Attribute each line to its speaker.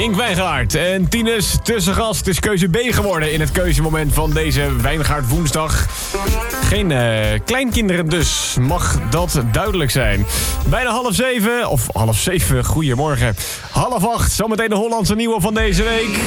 Speaker 1: Henk Wijngaard en Tinus Tussengast is keuze B geworden in het keuzemoment van deze Wijngaard woensdag. Geen kleinkinderen dus, mag dat duidelijk zijn. Bijna 6:30, of 6:30, goedemorgen. 6:30, zometeen de Hollandse nieuwe van deze week.